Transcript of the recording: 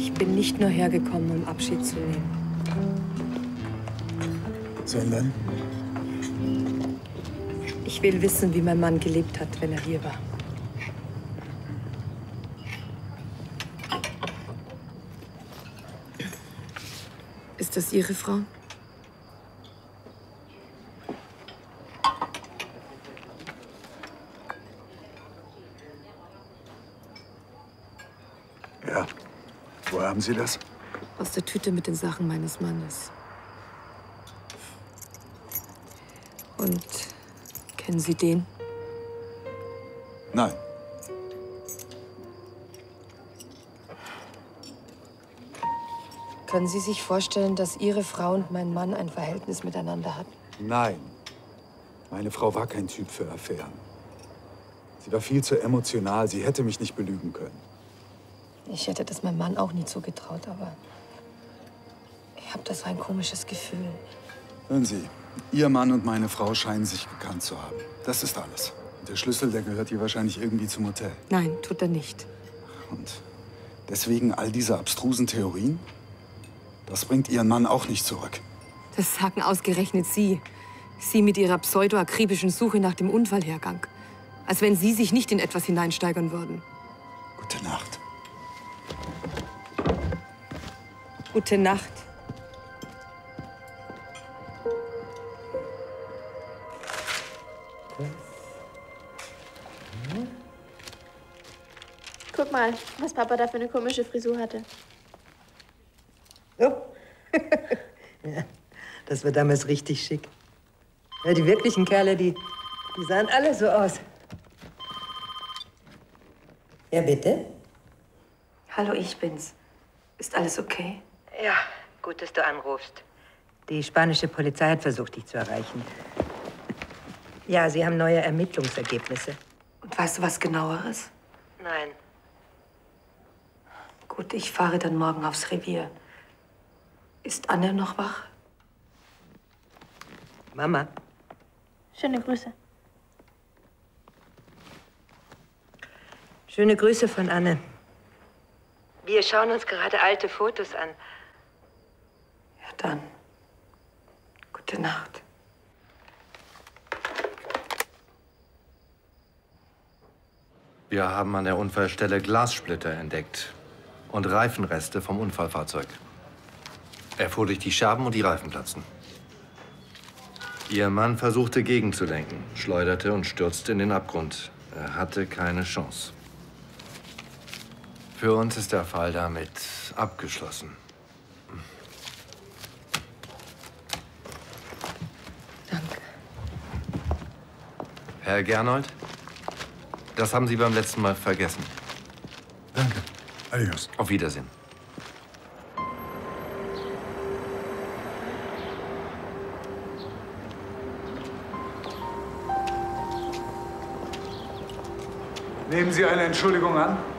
Ich bin nicht nur hergekommen, um Abschied zu nehmen. Sondern? Ich will wissen, wie mein Mann gelebt hat, wenn er hier war. Ist das Ihre Frau? Ja. Woher haben Sie das? Aus der Tüte mit den Sachen meines Mannes. Und kennen Sie den? Nein. Können Sie sich vorstellen, dass Ihre Frau und mein Mann ein Verhältnis miteinander hatten? Nein. Meine Frau war kein Typ für Affären. Sie war viel zu emotional. Sie hätte mich nicht belügen können. Ich hätte das meinem Mann auch nie zugetraut, aber ich habe da so ein komisches Gefühl. Hören Sie, Ihr Mann und meine Frau scheinen sich gekannt zu haben. Das ist alles. Und der Schlüssel, der gehört hier wahrscheinlich irgendwie zum Hotel. Nein, tut er nicht. Und deswegen all diese abstrusen Theorien? Das bringt Ihren Mann auch nicht zurück. Das sagen ausgerechnet Sie. Sie mit Ihrer pseudo-akribischen Suche nach dem Unfallhergang. Als wenn Sie sich nicht in etwas hineinsteigern würden. Gute Nacht. Gute Nacht. Guck mal, was Papa da für eine komische Frisur hatte. Oh. Ja, das war damals richtig schick. Ja, die wirklichen Kerle, die sahen alle so aus. Ja, bitte? Hallo, ich bin's. Ist alles okay? Ja, gut, dass du anrufst. Die spanische Polizei hat versucht, dich zu erreichen. Ja, sie haben neue Ermittlungsergebnisse. Und weißt du was Genaueres? Nein. Gut, ich fahre dann morgen aufs Revier. Ist Anne noch wach? Mama. Schöne Grüße. Schöne Grüße von Anne. Wir schauen uns gerade alte Fotos an. Ja, dann. Gute Nacht. Wir haben an der Unfallstelle Glassplitter entdeckt und Reifenreste vom Unfallfahrzeug. Er fuhr durch die Scherben und die Reifen platzten. Ihr Mann versuchte gegenzulenken, schleuderte und stürzte in den Abgrund. Er hatte keine Chance. Für uns ist der Fall damit abgeschlossen. Danke. Herr Gernoldt, das haben Sie beim letzten Mal vergessen. Danke. Adios. Auf Wiedersehen. Nehmen Sie eine Entschuldigung an?